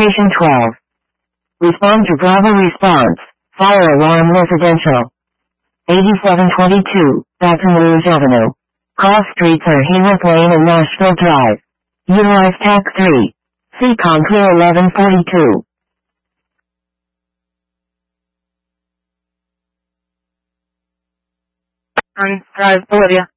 Station 12. Respond to Bravo response. Fire alarm residential. 8722, Baton Rouge Avenue. Cross streets are Hayworth Lane and Nashville Drive. Utilize TAC 3. CCOM clear 1142. On Drive, Bolivia.